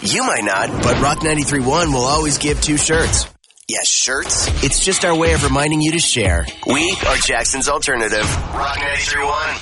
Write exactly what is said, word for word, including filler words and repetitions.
You might not, but Rock ninety-three point one will always give two shirts. Yes, shirts. It's just our way of reminding you to share. We are Jackson's alternative. Rock ninety-three point one.